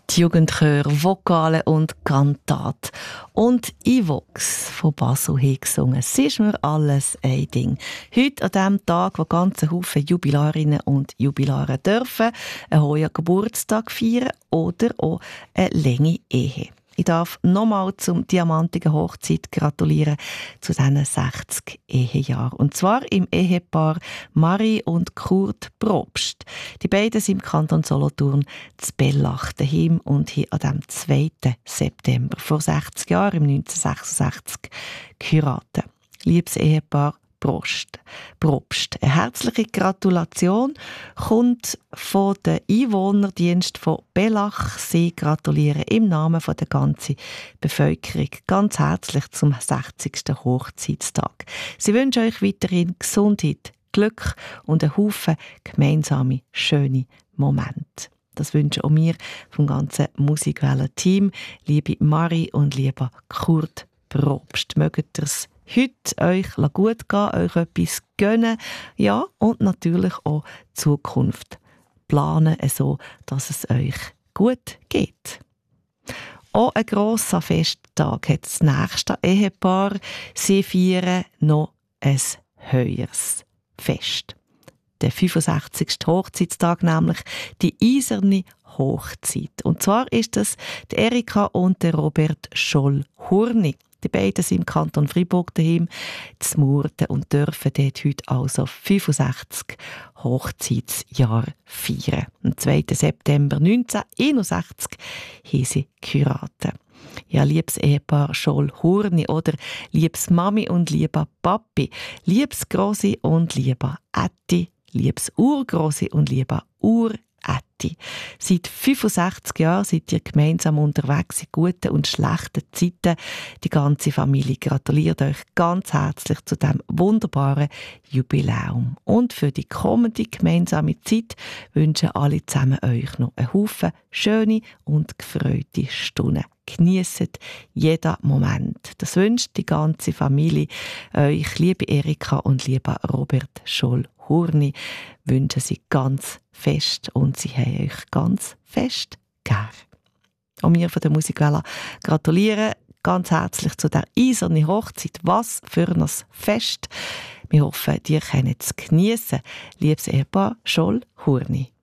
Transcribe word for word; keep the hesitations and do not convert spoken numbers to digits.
die Jugendchöre Vokale und Kantat. Und Ivox von Basel hat gesungen. Es ist mir alles ein Ding. Heute an dem Tag, wo ganze Haufen Jubilarinnen und Jubilare dürfen einen hohen Geburtstag feiern oder auch eine lange Ehe. Ich darf nochmal zum diamantigen Hochzeit gratulieren zu diesen sechzig Ehejahren. Und zwar im Ehepaar Marie und Kurt Probst. Die beiden sind im Kanton Solothurn zu Bellach daheim und haben an dem zweiten September vor sechzig Jahren, im neunzehnhundertsechsundsechzig, geheiratet. Liebes Ehepaar Prost. Probst. Eine herzliche Gratulation kommt von den Einwohnerdienst von Bellach. Sie gratulieren im Namen der ganzen Bevölkerung ganz herzlich zum sechzigsten Hochzeitstag. Sie wünschen euch weiterhin Gesundheit, Glück und einen Haufen gemeinsame, schöne Momente. Das wünschen auch wir vom ganzen Musikwellen-Team. Liebe Marie und lieber Kurt Probst. Mögt ihr's heute euch gut gehen, euch etwas gönnen, ja, und natürlich auch die Zukunft planen, so dass es euch gut geht. Auch ein grosser Festtag hat das nächste Ehepaar. Sie feiern noch ein höheres Fest. Der fünfundsechzigste Hochzeitstag, nämlich die eiserne Hochzeit. Und zwar ist es die Erika und der Robert Scholl-Hurni. Die beiden sind im Kanton Freiburg daheim, zu Murten, und dürfen dort heute also fünfundsechzig Hochzeitsjahre feiern. Am zweiten September neunzehnhunderteinundsechzig haben sie geheiratet. Ja, liebes Ehepaar Scholl-Hurni oder liebes Mami und lieber Papi, liebes Grossi und lieber Ätti, liebes Urgrossi und lieber Ur Ätti. Seit fünfundsechzig Jahren seid ihr gemeinsam unterwegs in guten und schlechten Zeiten. Die ganze Familie gratuliert euch ganz herzlich zu diesem wunderbaren Jubiläum. Und für die kommende gemeinsame Zeit wünschen alle zusammen euch noch einen Haufen schöne und gefreute Stunden. Geniesset jeden Moment. Das wünscht die ganze Familie euch, liebe Erika und lieber Robert Scholl-Hurni, wünschen sie ganz fest und sie haben euch ganz fest gern. Und wir von der Musikwelle gratulieren ganz herzlich zu der eisernen Hochzeit. Was für ein Fest! Wir hoffen, ihr könnt es geniessen, liebes Ehepaar Scholl-Hurni.